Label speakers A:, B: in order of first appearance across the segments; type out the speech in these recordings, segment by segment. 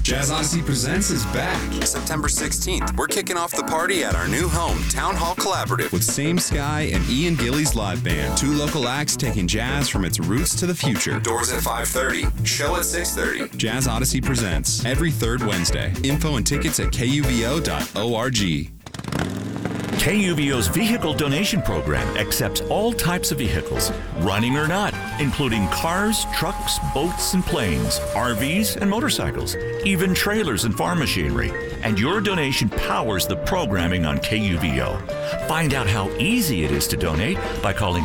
A: Jazz Odyssey Presents is back.
B: September 16th, we're kicking off the party at our new home, Town Hall Collaborative.
A: With Same Sky and Ian Gillies Live Band. 2 local acts taking jazz from its roots to the future.
B: Doors at 5:30, show at 6:30.
A: Jazz Odyssey Presents every third Wednesday. Info and tickets at kuvo.org.
C: KUVO's vehicle donation program accepts all types of vehicles, running or not, including cars, trucks, boats, and planes, RVs, and motorcycles, even trailers and farm machinery. And your donation powers the programming on KUVO. Find out how easy it is to donate by calling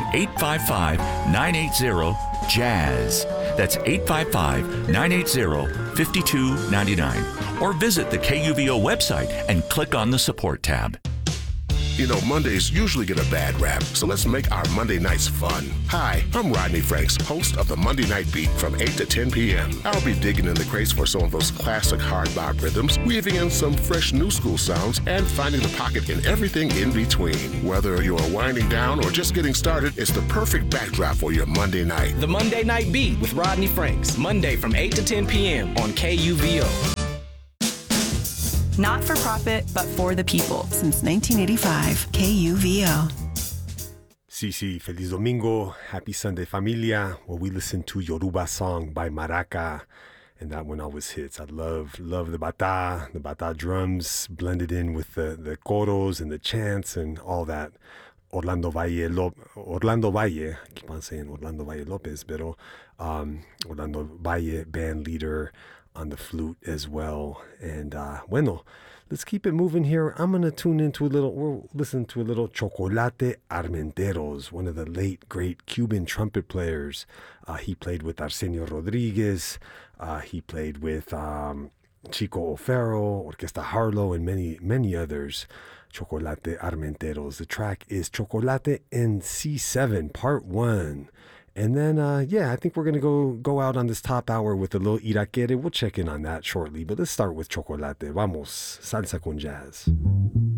C: 855-980-JAZZ. That's 855-980-5299. Or visit the KUVO website and click on the support tab.
D: You know, Mondays usually get a bad rap, so let's make our Monday nights fun. Hi, I'm Rodney Franks, host of the Monday Night Beat from 8 to 10 p.m. I'll be digging in the crates for some of those classic hard bop rhythms, weaving in some fresh new school sounds, and finding the pocket in everything in between. Whether you're winding down or just getting started, it's the perfect backdrop for your Monday night.
E: The Monday Night Beat with Rodney Franks, Monday from 8 to 10 p.m. on KUVO.
F: Not for profit, but for the people. Since 1985, KUVO.
G: Sí, feliz domingo, happy Sunday familia. Well, we listened to Yoruba Song by Maraca, and that one always hits. I love the bata drums blended in with the coros and the chants and all that. Orlando Valle, I keep on saying Orlando Valle Lopez, pero Orlando Valle, band leader on the flute as well. And bueno, let's keep it moving here. I'm going to we'll listen to a little Chocolate Armenteros, one of the late great Cuban trumpet players. He played with Arsenio Rodriguez. He played with Chico O'Farrell, Orquesta Harlow, and many others. Chocolate Armenteros. The track is Chocolate en C7, Part 1. And then, I think we're going to go out on this top hour with a little Iraquere. We'll check in on that shortly, but let's start with Chocolate. Vamos, salsa con jazz.